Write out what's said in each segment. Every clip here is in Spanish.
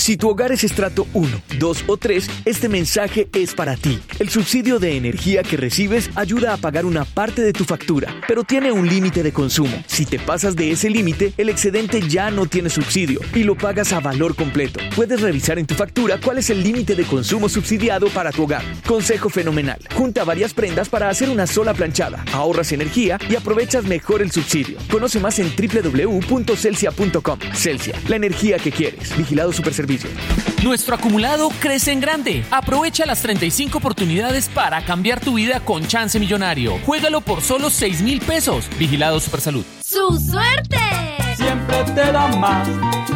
Si tu hogar es estrato 1, 2 o 3, este mensaje es para ti. El subsidio de energía que recibes ayuda a pagar una parte de tu factura, pero tiene un límite de consumo. Si te pasas de ese límite, el excedente ya no tiene subsidio y lo pagas a valor completo. Puedes revisar en tu factura cuál es el límite de consumo subsidiado para tu hogar. Consejo fenomenal. Junta varias prendas para hacer una sola planchada. Ahorras energía y aprovechas mejor el subsidio. Conoce más en www.celsia.com. Celsia, la energía que quieres. Vigilado Superservicios. Nuestro acumulado crece en grande. Aprovecha las 35 oportunidades para cambiar tu vida con Chance Millonario. Juégalo por solo 6,000 pesos. Vigilado Supersalud. ¡Su suerte! Siempre te da más.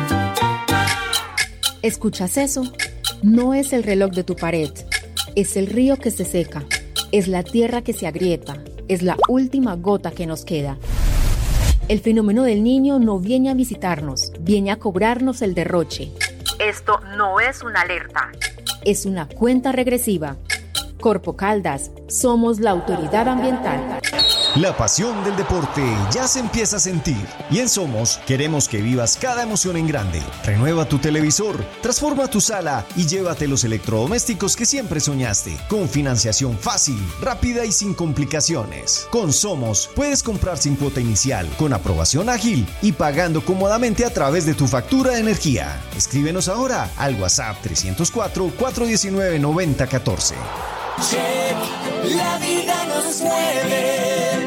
¿Escuchas eso? No es el reloj de tu pared. Es el río que se seca. Es la tierra que se agrieta. Es la última gota que nos queda. El fenómeno del Niño no viene a visitarnos, viene a cobrarnos el derroche. Esto no es una alerta. Es una cuenta regresiva. Corpo Caldas, somos la autoridad ambiental. La pasión del deporte ya se empieza a sentir y en Somos queremos que vivas cada emoción en grande. Renueva tu televisor, transforma tu sala y llévate los electrodomésticos que siempre soñaste. Con financiación fácil, rápida y sin complicaciones. Con Somos puedes comprar sin cuota inicial, con aprobación ágil y pagando cómodamente a través de tu factura de energía. Escríbenos ahora al WhatsApp 304-419-9014. Check, la vida nos mueve.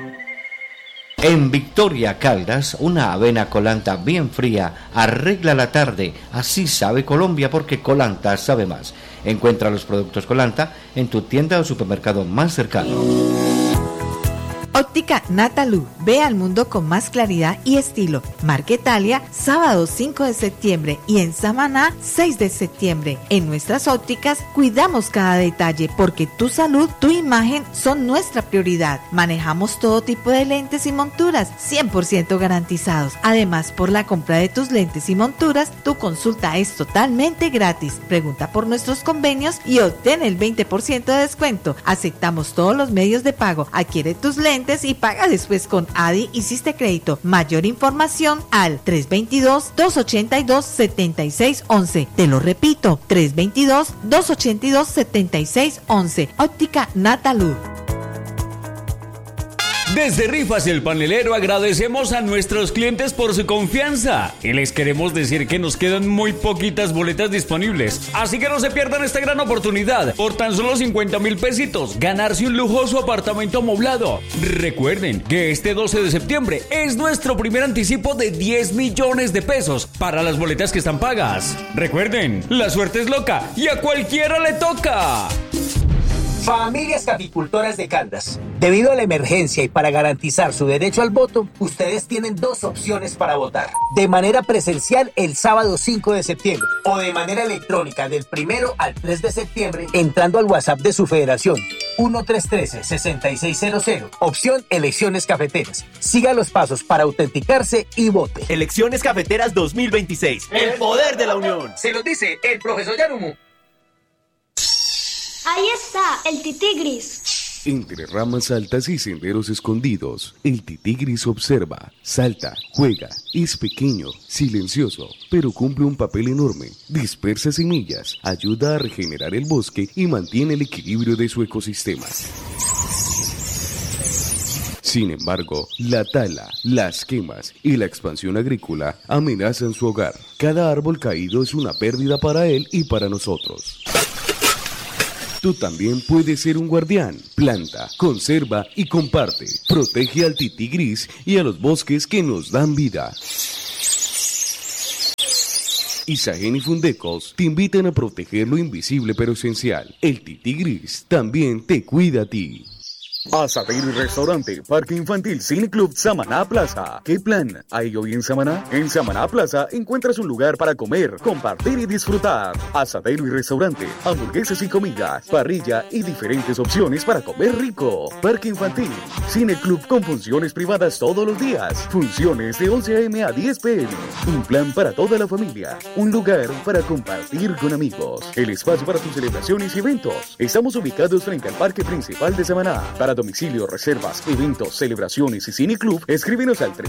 En Victoria Caldas, una avena Colanta bien fría arregla la tarde. Así sabe Colombia, porque Colanta sabe más. Encuentra los productos Colanta en tu tienda o supermercado más cercano. Óptica Natalú, ve al mundo con más claridad y estilo. Marquetalia, sábado 5 de septiembre y en Samaná, 6 de septiembre. En nuestras ópticas cuidamos cada detalle porque tu salud, tu imagen son nuestra prioridad. Manejamos todo tipo de lentes y monturas, 100% garantizados. Además, por la compra de tus lentes y monturas, tu consulta es totalmente gratis. Pregunta por nuestros convenios y obtén el 20% de descuento. Aceptamos todos los medios de pago. Adquiere tus lentes y paga después con ADI y Siste Crédito. Mayor información al 322-282-7611. Te lo repito, 322-282-7611. Óptica Natalud. Desde Rifas El Panelero agradecemos a nuestros clientes por su confianza y les queremos decir que nos quedan muy poquitas boletas disponibles, así que no se pierdan esta gran oportunidad. Por tan solo 50,000 pesitos, ganarse un lujoso apartamento amoblado. Recuerden que este 12 de septiembre es nuestro primer anticipo de 10 millones de pesos para las boletas que están pagas. Recuerden, la suerte es loca y a cualquiera le toca. Familias caficultoras de Caldas, debido a la emergencia y para garantizar su derecho al voto, ustedes tienen dos opciones para votar. De manera presencial el sábado 5 de septiembre o de manera electrónica del 1 al 3 de septiembre entrando al WhatsApp de su federación 1313-6600, opción Elecciones Cafeteras. Siga los pasos para autenticarse y vote. Elecciones Cafeteras 2026, el poder de la unión. Se los dice el profesor Yarumu. Ahí está, el titigris. Entre ramas altas y senderos escondidos, el titigris observa, salta, juega, es pequeño, silencioso, pero cumple un papel enorme. Dispersa semillas, ayuda a regenerar el bosque y mantiene el equilibrio de su ecosistema. Sin embargo, la tala, las quemas y la expansión agrícola amenazan su hogar. Cada árbol caído es una pérdida para él y para nosotros. Tú también puedes ser un guardián. Planta, conserva y comparte. Protege al titigris y a los bosques que nos dan vida. Isagen y Fundecos te invitan a proteger lo invisible pero esencial. El titigris también te cuida a ti. Asadero y Restaurante, Parque Infantil Cine Club Samaná Plaza. ¿Qué plan hay hoy en Samaná? En Samaná Plaza encuentras un lugar para comer, compartir y disfrutar. Asadero y Restaurante, hamburguesas y comidas, parrilla y diferentes opciones para comer rico. Parque Infantil, Cine Club con funciones privadas todos los días. Funciones de 11 a.m. a 10 p.m. Un plan para toda la familia. Un lugar para compartir con amigos. El espacio para tus celebraciones y eventos. Estamos ubicados frente al Parque Principal de Samaná. Para domicilio, reservas, eventos, celebraciones y cineclub, escríbenos al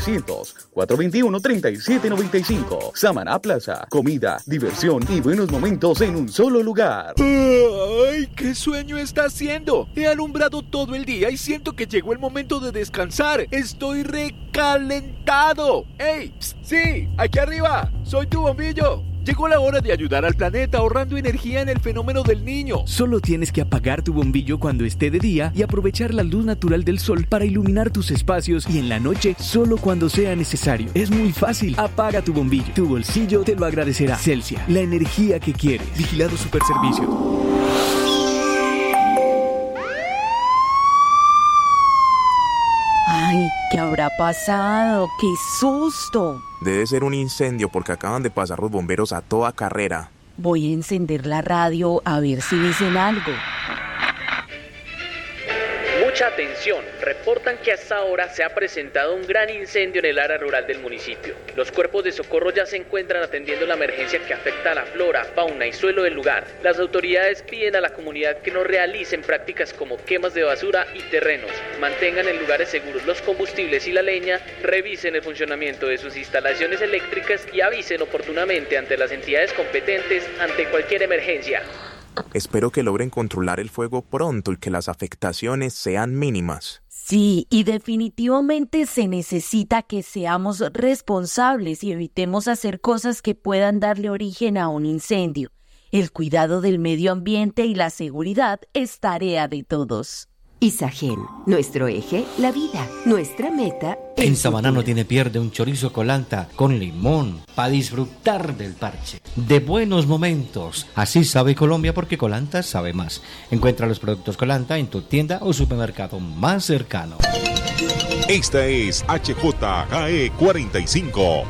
300-421-3795. Samaná Plaza, comida, diversión y buenos momentos en un solo lugar. ¡Ay, qué sueño está haciendo! He alumbrado todo el día y siento que llegó el momento de descansar. Estoy recalentado. ¡Ey! ¡Sí! ¡Aquí arriba! ¡Soy tu bombillo! Llegó la hora de ayudar al planeta ahorrando energía en el fenómeno del Niño. Solo tienes que apagar tu bombillo cuando esté de día y aprovechar la luz natural del sol para iluminar tus espacios, y en la noche solo cuando sea necesario. Es muy fácil. Apaga tu bombillo. Tu bolsillo te lo agradecerá. Celsia, la energía que quieres. Vigilado Superservicio. Ay, ¿qué habrá pasado? ¡Qué susto! Debe ser un incendio porque acaban de pasar los bomberos a toda carrera. Voy a encender la radio a ver si dicen algo. Mucha atención, reportan que hasta ahora se ha presentado un gran incendio en el área rural del municipio. Los cuerpos de socorro ya se encuentran atendiendo la emergencia que afecta a la flora, fauna y suelo del lugar. Las autoridades piden a la comunidad que no realicen prácticas como quemas de basura y terrenos, mantengan en lugares seguros los combustibles y la leña, revisen el funcionamiento de sus instalaciones eléctricas y avisen oportunamente ante las entidades competentes ante cualquier emergencia. Espero que logren controlar el fuego pronto y que las afectaciones sean mínimas. Sí, y definitivamente se necesita que seamos responsables y evitemos hacer cosas que puedan darle origen a un incendio. El cuidado del medio ambiente y la seguridad es tarea de todos. Isagen, nuestro eje, la vida, nuestra meta. En Samaná no tiene pierde un chorizo colanta con limón para disfrutar del parche, de buenos momentos. Así sabe Colombia porque Colanta sabe más. Encuentra los productos Colanta en tu tienda o supermercado más cercano. Esta es HJGE 45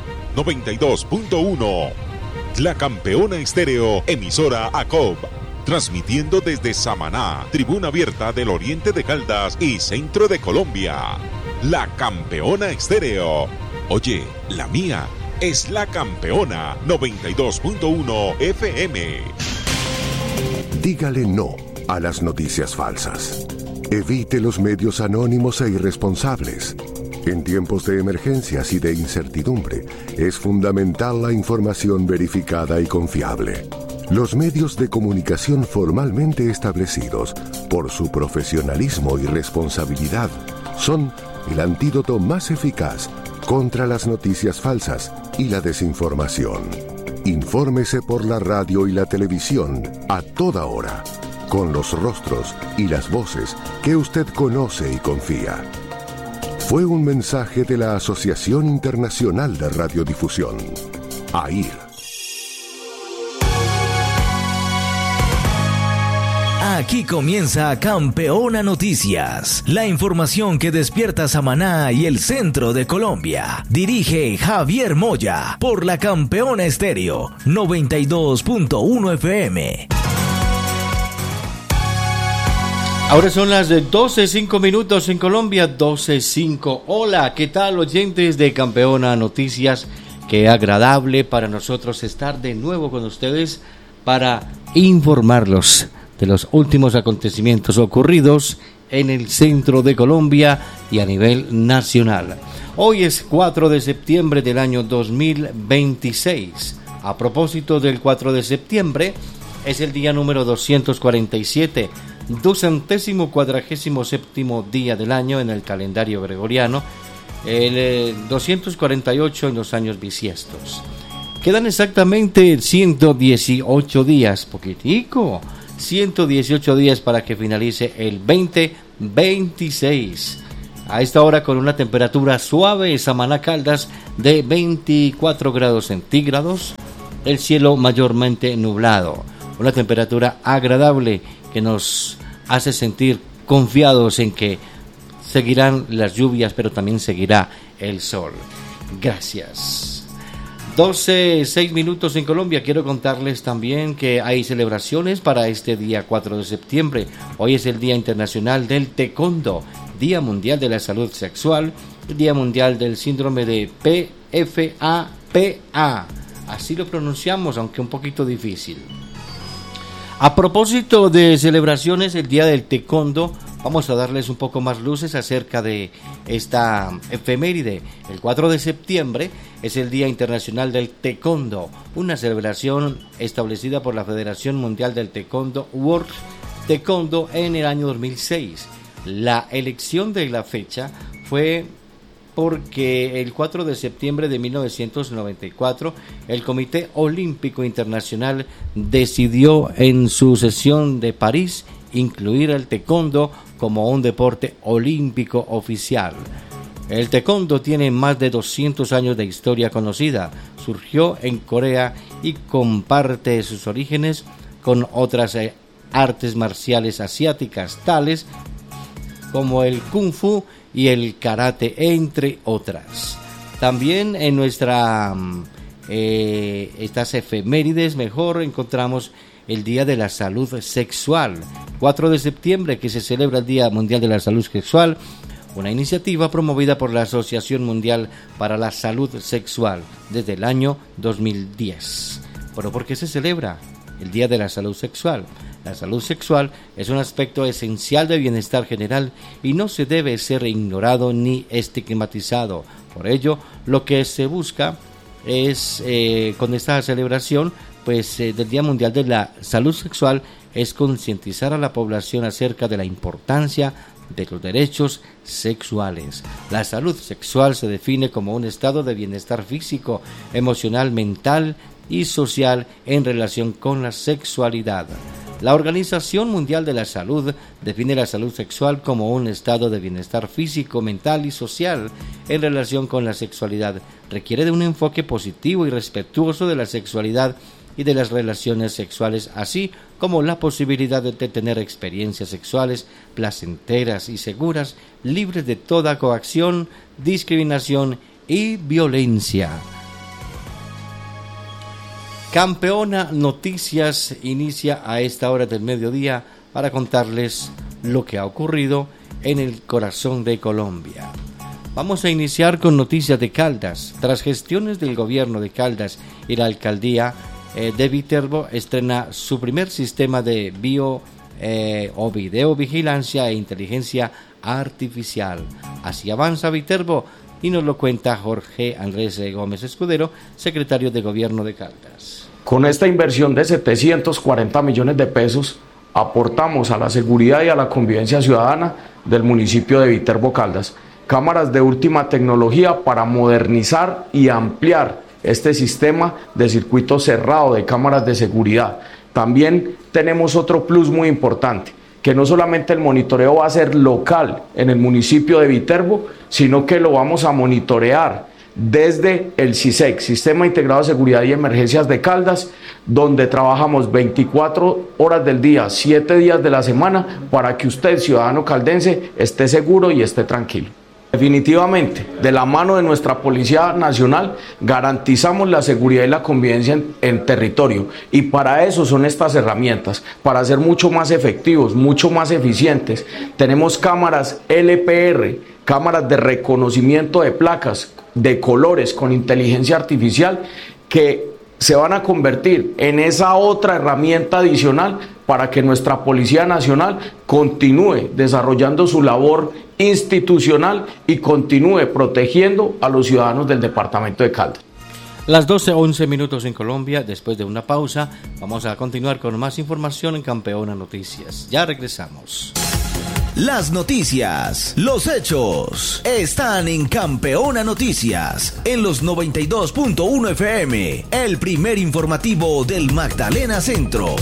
92.1, La Campeona Estéreo, emisora ACOB. Transmitiendo desde Samaná, tribuna abierta del oriente de Caldas y centro de Colombia. La Campeona Estéreo. Oye, la mía es La Campeona 92.1 FM. Dígale no a las noticias falsas. Evite los medios anónimos e irresponsables. En tiempos de emergencias y de incertidumbre, es fundamental la información verificada y confiable. Los medios de comunicación formalmente establecidos, por su profesionalismo y responsabilidad, son el antídoto más eficaz contra las noticias falsas y la desinformación. Infórmese por la radio y la televisión a toda hora, con los rostros y las voces que usted conoce y confía. Fue un mensaje de la Asociación Internacional de Radiodifusión, AIR. Aquí comienza Campeona Noticias, la información que despierta Samaná y el centro de Colombia. Dirige Javier Moya por La Campeona Estéreo 92.1 FM. Ahora son las 12:05 en Colombia, 12:05. Hola, ¿qué tal, oyentes de Campeona Noticias? Qué agradable para nosotros estar de nuevo con ustedes para informarlos de los últimos acontecimientos ocurridos en el centro de Colombia y a nivel nacional. Hoy es 4 de septiembre del año 2026. A propósito del 4 de septiembre, es el día número 247, 247º día del año en el calendario gregoriano, el 248 en los años bisiestos. Quedan exactamente 118 días, poquitico, 118 días para que finalice el 2026. A esta hora con una temperatura suave en Samaná Caldas de 24 grados centígrados, el cielo mayormente nublado, una temperatura agradable que nos hace sentir confiados en que seguirán las lluvias, pero también seguirá el sol. Gracias. 12:06 en Colombia. Quiero contarles también que hay celebraciones para este día 4 de septiembre. Hoy es el Día Internacional del Taekwondo, Día Mundial de la Salud Sexual, Día Mundial del Síndrome de PFAPA. Así lo pronunciamos, aunque un poquito difícil. A propósito de celebraciones, el Día del Taekwondo vamos a darles un poco más luces acerca de esta efeméride. El 4 de septiembre es el Día Internacional del Taekwondo, una celebración establecida por la Federación Mundial del Taekwondo World Taekwondo en el año 2006. La elección de la fecha fue porque el 4 de septiembre de 1994 el Comité Olímpico Internacional decidió en su sesión de París incluir el taekwondo como un deporte olímpico oficial. El taekwondo tiene más de 200 años de historia conocida, surgió en Corea y comparte sus orígenes con otras artes marciales asiáticas tales como el kung fu y el karate, entre otras. También en nuestra estas efemérides mejor encontramos el Día de la Salud Sexual, 4 de septiembre, que se celebra el Día Mundial de la Salud Sexual, una iniciativa promovida por la Asociación Mundial para la Salud Sexual desde el año 2010. ¿Pero por qué se celebra el Día de la Salud Sexual? La salud sexual es un aspecto esencial de bienestar general y no se debe ser ignorado ni estigmatizado. Por ello, lo que se busca es, con esta celebración del Día Mundial de la Salud Sexual, es concientizar a la población acerca de la importancia de los derechos sexuales. La salud sexual se define como un estado de bienestar físico, emocional, mental y social en relación con la sexualidad. La Organización Mundial de la Salud define la salud sexual como un estado de bienestar físico, mental y social en relación con la sexualidad. Requiere de un enfoque positivo y respetuoso de la sexualidad y de las relaciones sexuales, así como la posibilidad de tener experiencias sexuales placenteras y seguras, libres de toda coacción, discriminación y violencia. Campeona Noticias inicia a esta hora del mediodía para contarles lo que ha ocurrido en el corazón de Colombia. Vamos a iniciar con noticias de Caldas. Tras gestiones del gobierno de Caldas y la alcaldía de Viterbo, estrena su primer sistema de videovigilancia e inteligencia artificial. Así avanza Viterbo y nos lo cuenta Jorge Andrés Gómez Escudero, secretario de Gobierno de Caldas. Con esta inversión de 740 millones de pesos, aportamos a la seguridad y a la convivencia ciudadana del municipio de Viterbo Caldas cámaras de última tecnología para modernizar y ampliar este sistema de circuito cerrado de cámaras de seguridad. También tenemos otro plus muy importante, que no solamente el monitoreo va a ser local en el municipio de Viterbo, sino que lo vamos a monitorear desde el CISEC, Sistema Integrado de Seguridad y Emergencias de Caldas, donde trabajamos 24 horas del día, 7 días de la semana, para que usted, ciudadano caldense, esté seguro y esté tranquilo. Definitivamente, de la mano de nuestra Policía Nacional, garantizamos la seguridad y la convivencia en territorio, y para eso son estas herramientas, para ser mucho más efectivos, mucho más eficientes. Tenemos cámaras LPR, cámaras de reconocimiento de placas, de colores con inteligencia artificial, que se van a convertir en esa otra herramienta adicional para que nuestra Policía Nacional continúe desarrollando su labor institucional y continúe protegiendo a los ciudadanos del departamento de Caldas. Las 12:11 en Colombia. Después de una pausa, vamos a continuar con más información en Campeona Noticias. Ya regresamos. Las noticias, los hechos, están en Campeona Noticias, en los 92.1 FM, el primer informativo del Magdalena Centro.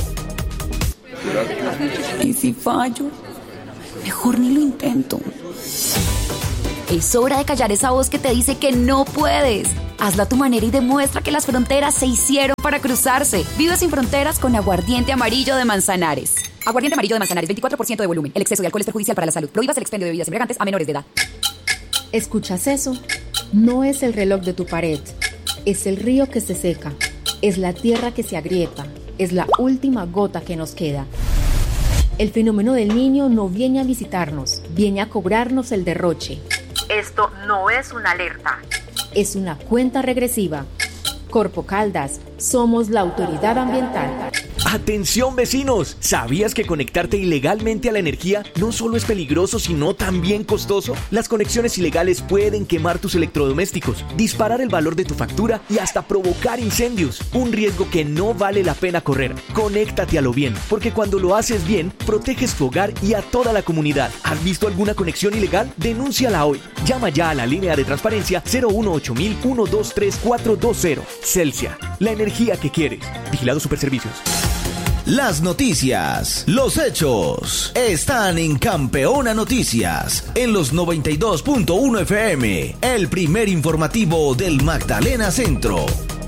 ¿Y si fallo? Mejor ni lo intento. Es hora de callar esa voz que te dice que no puedes. Hazlo a tu manera y demuestra que las fronteras se hicieron para cruzarse. Vive sin fronteras con Aguardiente Amarillo de Manzanares. Aguardiente Amarillo de Manzanares, 24% de volumen. El exceso de alcohol es perjudicial para la salud. Prohíbas el expendio de bebidas embriagantes a menores de edad. ¿Escuchas eso? No es el reloj de tu pared. Es el río que se seca. Es la tierra que se agrieta. Es la última gota que nos queda. El fenómeno del Niño no viene a visitarnos, viene a cobrarnos el derroche. Esto no es una alerta. Es una cuenta regresiva. Corpo Caldas, somos la autoridad ambiental. ¡Atención, vecinos! ¿Sabías que conectarte ilegalmente a la energía no solo es peligroso, sino también costoso? Las conexiones ilegales pueden quemar tus electrodomésticos, disparar el valor de tu factura y hasta provocar incendios. Un riesgo que no vale la pena correr. Conéctate a lo bien, porque cuando lo haces bien, proteges tu hogar y a toda la comunidad. ¿Has visto alguna conexión ilegal? Denúnciala hoy. Llama ya a la línea de transparencia 018-123-420. Celsia, la energía que quieres. Vigilado Superservicios. Las noticias, los hechos, están en Campeona Noticias, en los 92.1 FM, el primer informativo del Magdalena Centro.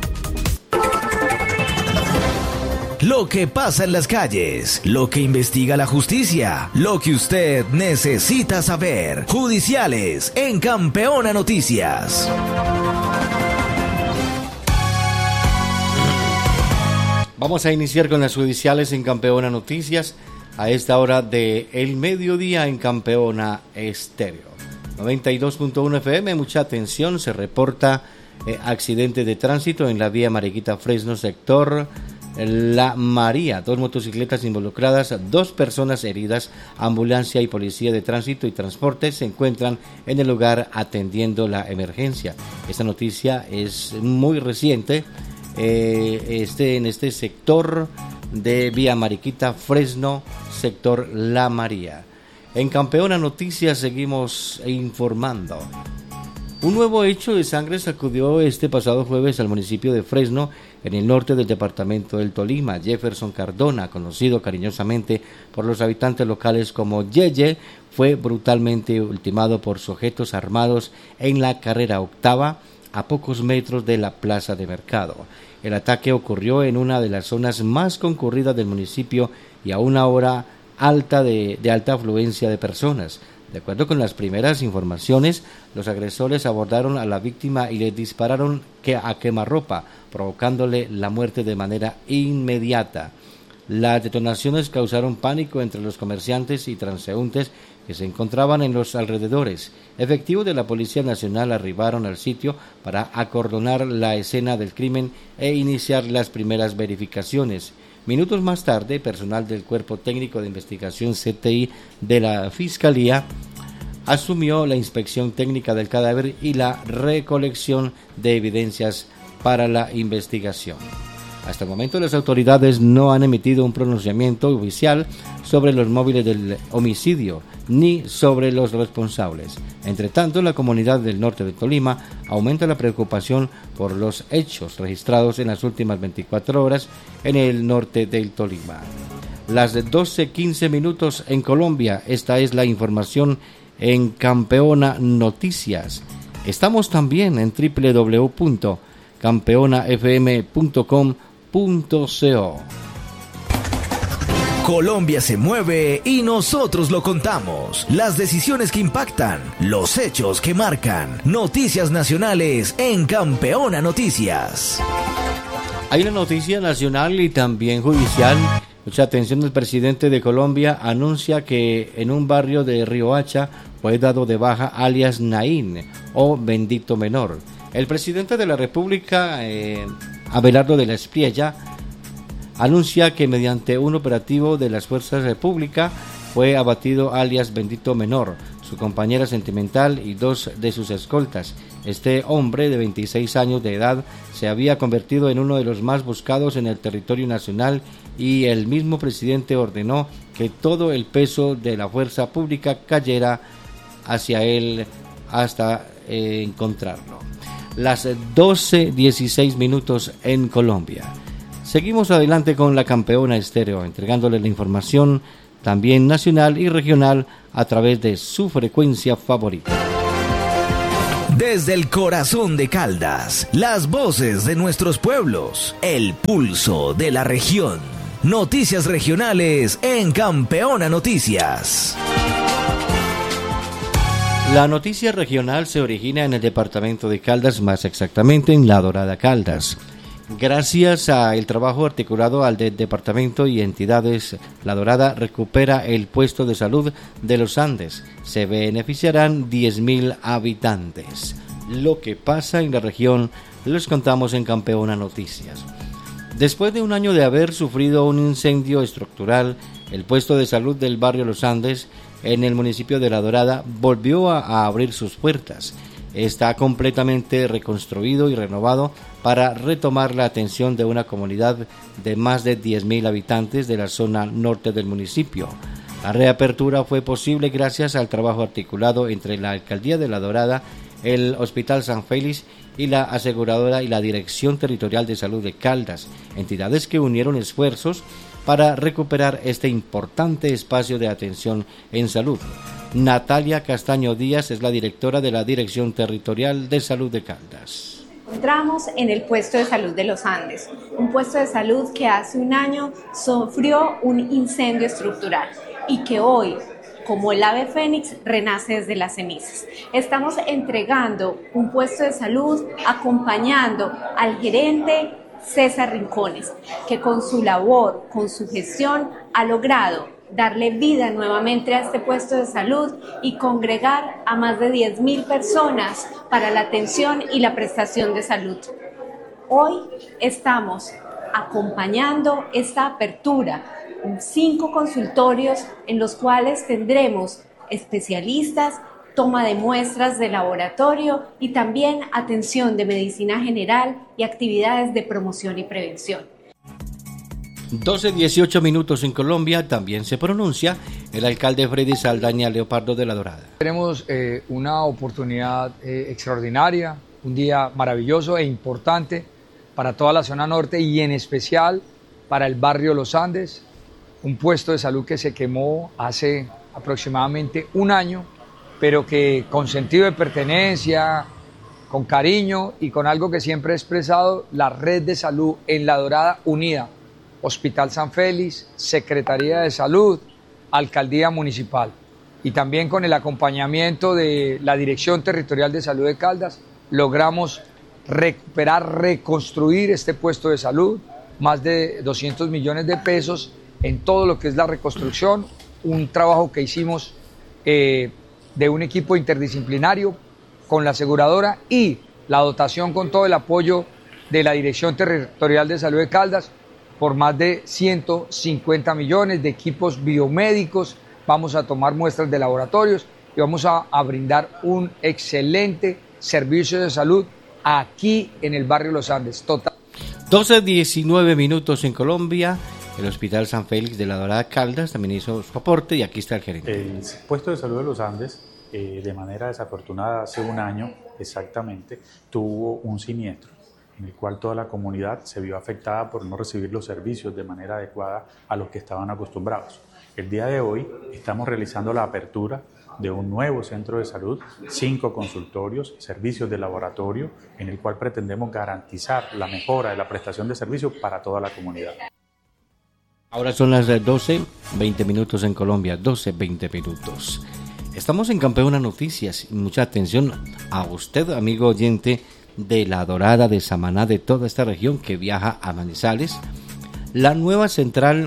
Lo que pasa en las calles, lo que investiga la justicia, lo que usted necesita saber. Judiciales en Campeona Noticias. Vamos a iniciar con las judiciales en Campeona Noticias a esta hora de el mediodía en Campeona Estéreo. 92.1 FM, mucha atención, se reporta accidente de tránsito en la vía Mariquita Fresno, sector La María. 2 motocicletas involucradas, 2 personas heridas, ambulancia y policía de tránsito y transporte se encuentran en el lugar atendiendo la emergencia. Esta noticia es muy reciente. En este sector de vía Mariquita Fresno, sector La María. En Campeona Noticias seguimos informando. Un nuevo hecho de sangre sacudió este pasado jueves al municipio de Fresno, en el norte del departamento del Tolima. Jefferson Cardona, conocido cariñosamente por los habitantes locales como Yeye, fue brutalmente ultimado por sujetos armados en la carrera octava, a pocos metros de la plaza de mercado. El ataque ocurrió en una de las zonas más concurridas del municipio y a una hora alta de alta afluencia de personas. De acuerdo con las primeras informaciones, los agresores abordaron a la víctima y le dispararon a quemarropa, provocándole la muerte de manera inmediata. Las detonaciones causaron pánico entre los comerciantes y transeúntes que se encontraban en los alrededores. Efectivos de la Policía Nacional arribaron al sitio para acordonar la escena del crimen e iniciar las primeras verificaciones. Minutos más tarde, personal del Cuerpo Técnico de Investigación CTI de la Fiscalía asumió la inspección técnica del cadáver y la recolección de evidencias para la investigación. Hasta el momento las autoridades no han emitido un pronunciamiento oficial sobre los móviles del homicidio ni sobre los responsables. Entre tanto, la comunidad del norte de Tolima aumenta la preocupación por los hechos registrados en las últimas 24 horas en el norte del Tolima. Las 12:15 en Colombia, esta es la información en Campeona Noticias. Estamos también en www.campeonafm.com.co. Colombia se mueve y nosotros lo contamos. Las decisiones que impactan, los hechos que marcan. Noticias nacionales en Campeona Noticias. Hay una noticia nacional y también judicial. Mucha atención, el presidente de Colombia anuncia que en un barrio de Riohacha fue dado de baja alias Naín o Bendito Menor. El presidente de la República, Abelardo de la Espriella, anuncia que mediante un operativo de las Fuerzas República fue abatido alias Bendito Menor, su compañera sentimental y 2 de sus escoltas. Este hombre de 26 años de edad se había convertido en uno de los más buscados en el territorio nacional y el mismo presidente ordenó que todo el peso de la fuerza pública cayera hacia él hasta encontrarlo. Las 12:16 en Colombia. Seguimos adelante con la Campeona Estéreo, entregándole la información también nacional y regional a través de su frecuencia favorita. Desde el corazón de Caldas, las voces de nuestros pueblos, el pulso de la región. Noticias regionales en Campeona Noticias. La noticia regional se origina en el departamento de Caldas, más exactamente en La Dorada, Caldas. Gracias al trabajo articulado al del departamento y entidades, La Dorada recupera el puesto de salud de los Andes. Se beneficiarán 10.000 habitantes. Lo que pasa en la región los contamos en Campeona Noticias. Después de un año de haber sufrido un incendio estructural, el puesto de salud del barrio Los Andes, en el municipio de La Dorada, volvió a abrir sus puertas. Está completamente reconstruido y renovado para retomar la atención de una comunidad de más de 10.000 habitantes de la zona norte del municipio. La reapertura fue posible gracias al trabajo articulado entre la Alcaldía de La Dorada, el Hospital San Félix y la aseguradora y la Dirección Territorial de Salud de Caldas, entidades que unieron esfuerzos para recuperar este importante espacio de atención en salud. Natalia Castaño Díaz es la directora de la Dirección Territorial de Salud de Caldas. Encontramos en el puesto de salud de Los Andes, un puesto de salud que hace un año sufrió un incendio estructural y que hoy, como el ave fénix, renace desde las cenizas. Estamos entregando un puesto de salud acompañando al gerente César Rincones, que con su labor, con su gestión, ha logrado darle vida nuevamente a este puesto de salud y congregar a más de 10.000 personas para la atención y la prestación de salud. Hoy estamos acompañando esta apertura, 5 consultorios en los cuales tendremos especialistas, toma de muestras de laboratorio y también atención de medicina general y actividades de promoción y prevención. 12:18 minutos en Colombia. También se pronuncia el alcalde Freddy Saldaña Leopardo de La Dorada. Tenemos una oportunidad extraordinaria, un día maravilloso e importante para toda la zona norte y en especial para el barrio Los Andes, un puesto de salud que se quemó hace aproximadamente un año, pero que con sentido de pertenencia, con cariño y con algo que siempre he expresado, la red de salud en La Dorada unida, Hospital San Félix, Secretaría de Salud, Alcaldía Municipal y también con el acompañamiento de la Dirección Territorial de Salud de Caldas, logramos recuperar, reconstruir este puesto de salud, más de 200 millones de pesos en todo lo que es la reconstrucción, un trabajo que hicimos de un equipo interdisciplinario con la aseguradora y la dotación con todo el apoyo de la Dirección Territorial de Salud de Caldas por más de 150 millones de equipos biomédicos. Vamos a tomar muestras de laboratorios y vamos a brindar un excelente servicio de salud aquí en el barrio Los Andes. 12:19 minutos en Colombia. El Hospital San Félix de La Dorada Caldas también hizo su aporte y aquí está el gerente. El puesto de salud de Los Andes, de manera desafortunada, hace un año exactamente, tuvo un siniestro en el cual toda la comunidad se vio afectada por no recibir los servicios de manera adecuada a los que estaban acostumbrados. El día de hoy estamos realizando la apertura de un nuevo centro de salud, 5 consultorios, servicios de laboratorio, en el cual pretendemos garantizar la mejora de la prestación de servicios para toda la comunidad. Ahora son las 12:20 minutos en Colombia, 12:20 minutos. Estamos en Campeona Noticias y mucha atención a usted, amigo oyente de La Dorada, de Samaná, de toda esta región que viaja a Manizales. La nueva central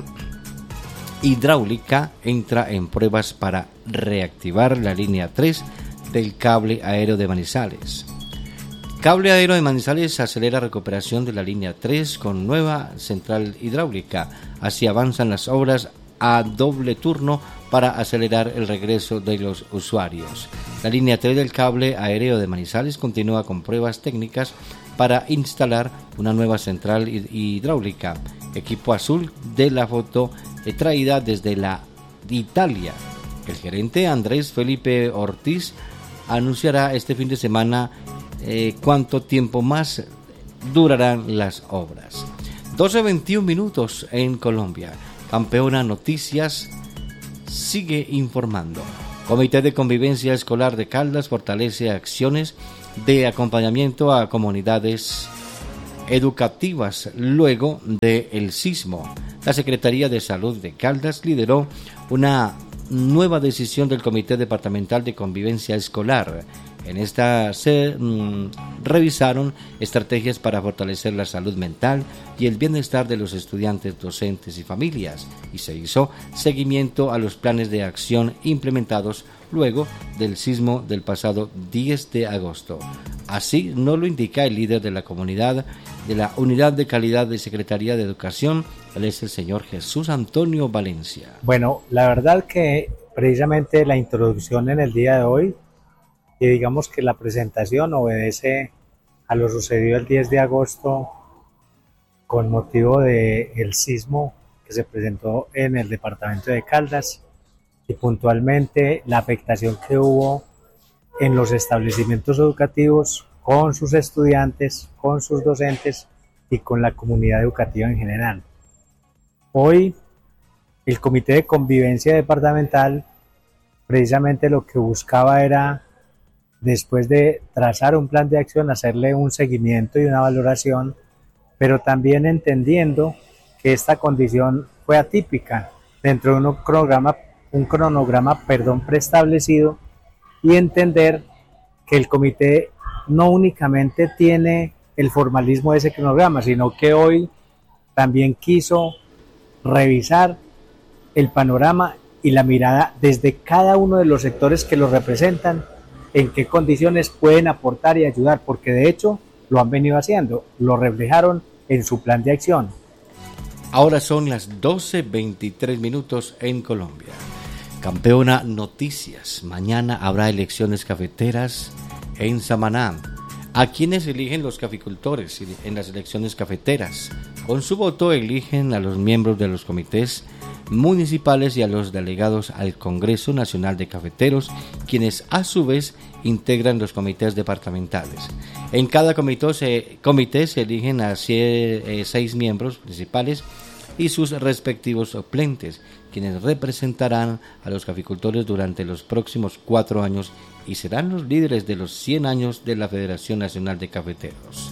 hidráulica entra en pruebas para reactivar la línea 3 del cable aéreo de Manizales. Cable aéreo de Manizales acelera recuperación de la línea 3 con nueva central hidráulica. Así avanzan las obras a doble turno para acelerar el regreso de los usuarios. La línea 3 del cable aéreo de Manizales continúa con pruebas técnicas para instalar una nueva central hidráulica. Equipo azul de la foto traída desde Italia. El gerente Andrés Felipe Ortiz anunciará este fin de semana cuánto tiempo más durarán las obras. 12:21 minutos en Colombia. Campeona Noticias sigue informando. Comité de Convivencia Escolar de Caldas fortalece acciones de acompañamiento a comunidades educativas luego del sismo. La Secretaría de Salud de Caldas lideró una nueva decisión del Comité Departamental de Convivencia Escolar. En esta se revisaron estrategias para fortalecer la salud mental y el bienestar de los estudiantes, docentes y familias, y se hizo seguimiento a los planes de acción implementados luego del sismo del pasado 10 de agosto. Así nos lo indica el líder de la comunidad de la Unidad de Calidad de Secretaría de Educación, él es el señor Jesús Antonio Valencia. Bueno, la verdad que precisamente la introducción en el día de hoy, y digamos que la presentación obedece a lo sucedido el 10 de agosto con motivo del sismo que se presentó en el departamento de Caldas y puntualmente la afectación que hubo en los establecimientos educativos con sus estudiantes, con sus docentes y con la comunidad educativa en general. Hoy el Comité de Convivencia Departamental precisamente lo que buscaba era, después de trazar un plan de acción, hacerle un seguimiento y una valoración, pero también entendiendo que esta condición fue atípica dentro de un cronograma preestablecido, y entender que el comité no únicamente tiene el formalismo de ese cronograma, sino que hoy también quiso revisar el panorama y la mirada desde cada uno de los sectores que los representan, en qué condiciones pueden aportar y ayudar, porque de hecho lo han venido haciendo, lo reflejaron en su plan de acción. Ahora son las 12:23 en Colombia. Campeona Noticias. Mañana habrá elecciones cafeteras en Samaná. ¿A quiénes eligen los caficultores en las elecciones cafeteras? Con su voto eligen a los miembros de los comités municipales y a los delegados al Congreso Nacional de Cafeteros, quienes a su vez integran los comités departamentales. En cada comité se eligen a 6 miembros principales y sus respectivos suplentes, quienes representarán a los caficultores durante los próximos 4 años y serán los líderes de los 100 años de la Federación Nacional de Cafeteros.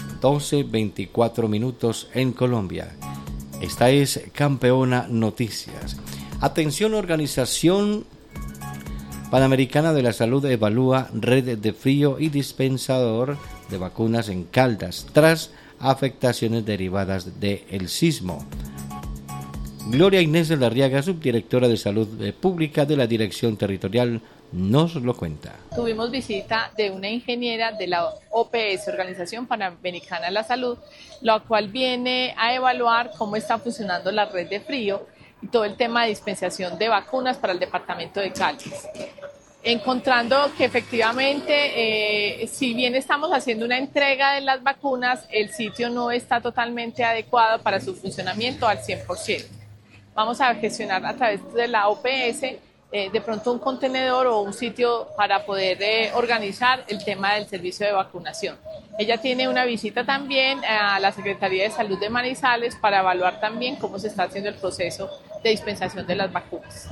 12:24 en Colombia. Esta es Campeona Noticias. Atención, Organización Panamericana de la Salud evalúa red de frío y dispensador de vacunas en Caldas tras afectaciones derivadas del sismo. Gloria Inés de la Arriaga, subdirectora de Salud Pública de la Dirección Territorial, nos lo cuenta. Tuvimos visita de una ingeniera de la OPS, Organización Panamericana de la Salud, la cual viene a evaluar cómo está funcionando la red de frío y todo el tema de dispensación de vacunas para el departamento de Caldas. Encontrando que efectivamente, si bien estamos haciendo una entrega de las vacunas, el sitio no está totalmente adecuado para su funcionamiento al 100%. Vamos a gestionar a través de la OPS de pronto un contenedor o un sitio para poder organizar el tema del servicio de vacunación. Ella tiene una visita también a la Secretaría de Salud de Manizales para evaluar también cómo se está haciendo el proceso de dispensación de las vacunas.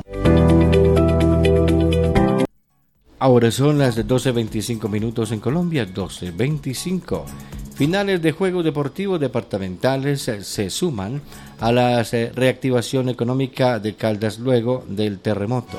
Ahora son las 12:25 en Colombia, 12:25. Finales de juegos deportivos departamentales se suman a la reactivación económica de Caldas luego del terremoto.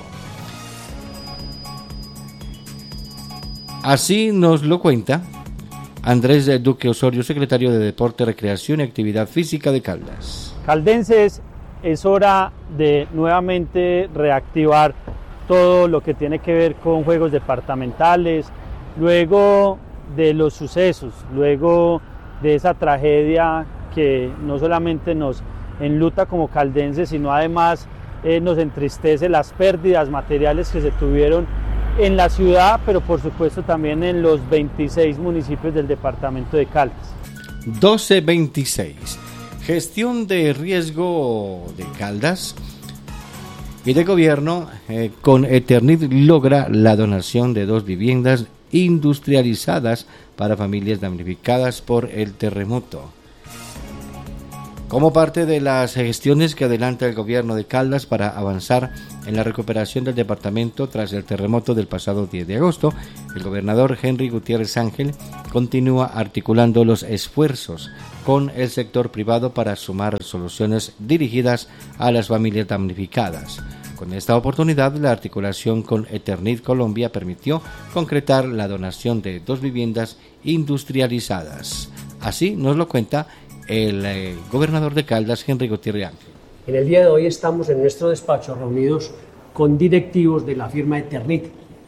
Así nos lo cuenta Andrés Duque Osorio, secretario de Deporte, Recreación y Actividad Física de Caldas. Caldenses, es hora de nuevamente reactivar todo lo que tiene que ver con juegos departamentales, luego de los sucesos, luego de esa tragedia que no solamente nos enluta como caldenses, sino además nos entristece las pérdidas materiales que se tuvieron en la ciudad, pero por supuesto también en los 26 municipios del departamento de Caldas. 12:26. Gestión de riesgo de Caldas y de gobierno con Eternit logra la donación de 2 viviendas industrializadas para familias damnificadas por el terremoto. Como parte de las gestiones que adelanta el gobierno de Caldas para avanzar en la recuperación del departamento tras el terremoto del pasado 10 de agosto, el gobernador Henry Gutiérrez Ángel continúa articulando los esfuerzos con el sector privado para sumar soluciones dirigidas a las familias damnificadas. Con esta oportunidad, la articulación con Eternit Colombia permitió concretar la donación de 2 viviendas industrializadas. Así nos lo cuenta el gobernador de Caldas, Henry Gutiérrez Ángel. En el día de hoy estamos en nuestro despacho reunidos con directivos de la firma Eternit,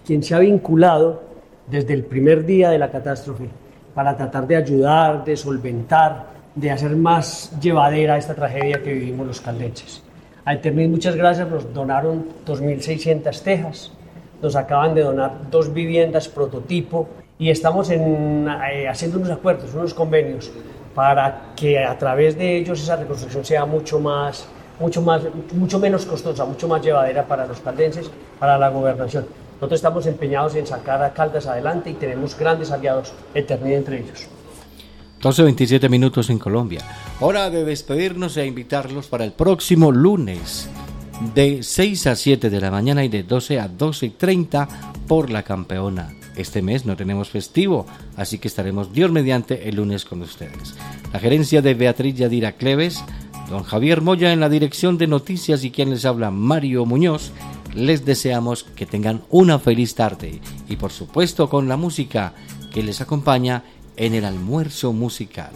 quien se ha vinculado desde el primer día de la catástrofe para tratar de ayudar, de solventar, de hacer más llevadera esta tragedia que vivimos los caldenses. A Eternit, muchas gracias, nos donaron 2.600 tejas, nos acaban de donar 2 viviendas prototipo y estamos haciendo unos acuerdos, unos convenios para que a través de ellos esa reconstrucción sea mucho menos costosa, mucho más llevadera para los caldenses, para la gobernación. Nosotros estamos empeñados en sacar a Caldas adelante y tenemos grandes aliados, Eternit entre ellos. 12:27 minutos en Colombia. Hora de despedirnos e invitarlos para el próximo lunes de 6 a 7 de la mañana y de 12 a 12:30 por La Campeona. Este mes no tenemos festivo, así que estaremos Dios mediante el lunes con ustedes. La gerencia de Beatriz Yadira Cleves, don Javier Moya en la dirección de noticias y quien les habla, Mario Muñoz. Les deseamos que tengan una feliz tarde y por supuesto con la música que les acompaña en el almuerzo musical.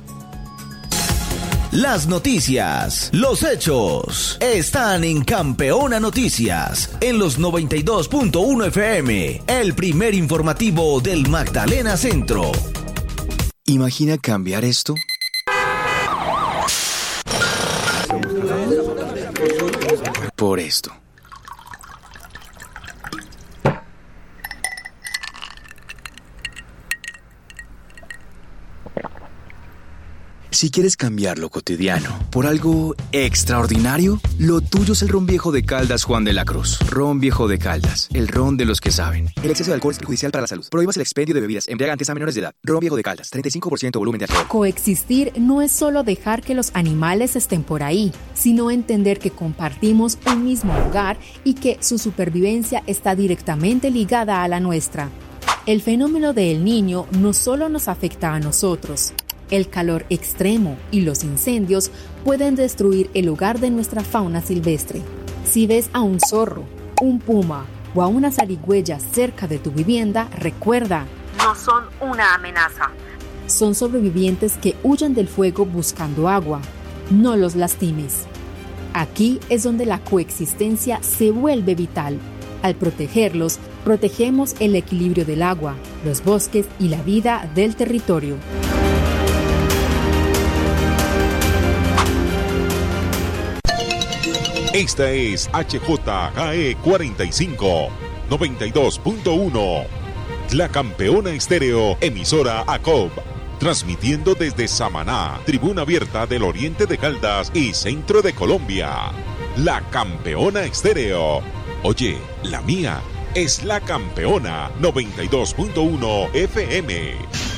Las noticias, los hechos, están en Campeona Noticias, en los 92.1 FM, el primer informativo del Magdalena Centro. ¿Imagina cambiar esto? Por esto. Si quieres cambiar lo cotidiano por algo extraordinario, lo tuyo es el ron viejo de Caldas Juan de la Cruz. Ron viejo de Caldas, el ron de los que saben. El exceso de alcohol es perjudicial para la salud. Prohíbas el expendio de bebidas embriagantes a menores de edad. Ron viejo de Caldas, 35% volumen de alcohol. Coexistir no es solo dejar que los animales estén por ahí, sino entender que compartimos un mismo hogar y que su supervivencia está directamente ligada a la nuestra. El fenómeno de El Niño no solo nos afecta a nosotros. El calor extremo y los incendios pueden destruir el hogar de nuestra fauna silvestre. Si ves a un zorro, un puma o a una zarigüeya cerca de tu vivienda, recuerda: no son una amenaza. Son sobrevivientes que huyen del fuego buscando agua. No los lastimes. Aquí es donde la coexistencia se vuelve vital. Al protegerlos, protegemos el equilibrio del agua, los bosques y la vida del territorio. Esta es HJGE 45, 92.1. La Campeona Estéreo, emisora ACOB. Transmitiendo desde Samaná, tribuna abierta del oriente de Caldas y centro de Colombia. La Campeona Estéreo. Oye, la mía es La Campeona 92.1 FM.